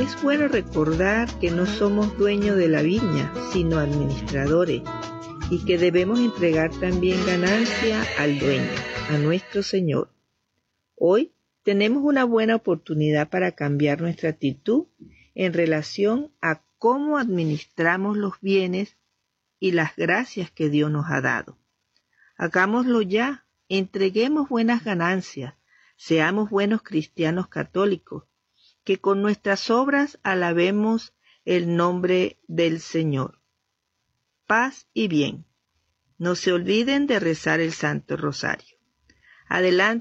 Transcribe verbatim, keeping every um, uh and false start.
es bueno recordar que no somos dueños de la viña, sino administradores, y que debemos entregar también ganancia al dueño, a nuestro Señor. Hoy tenemos una buena oportunidad para cambiar nuestra actitud en relación a cómo administramos los bienes y las gracias que Dios nos ha dado. Hagámoslo ya, entreguemos buenas ganancias, seamos buenos cristianos católicos, que con nuestras obras alabemos el nombre del Señor. Paz y bien. No se olviden de rezar el Santo Rosario. Adelante.